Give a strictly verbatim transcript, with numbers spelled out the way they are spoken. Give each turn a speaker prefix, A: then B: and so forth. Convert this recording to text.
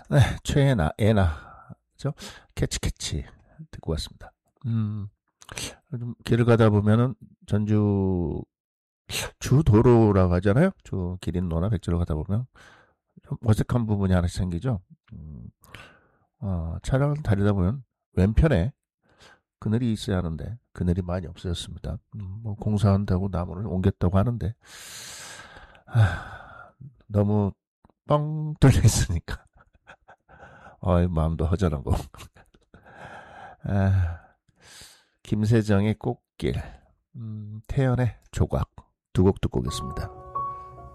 A: 네, 최애나, 애나, 죠 캐치, 캐치. 듣고 왔습니다. 음, 좀 길을 가다 보면은 전주 주도로라고 하잖아요. 주 기린로나 백제로 가다 보면 좀 어색한 부분이 하나씩 생기죠. 음, 어, 차량을 다니다 보면 왼편에 그늘이 있어야 하는데 그늘이 많이 없어졌습니다. 음, 뭐 공사한다고 나무를 옮겼다고 하는데 아, 너무 뻥 뚫려 있으니까 어, 마음도 허전하고 아, 김세정의 꽃길, 음, 태연의 조각 두 곡 듣고 오겠습니다.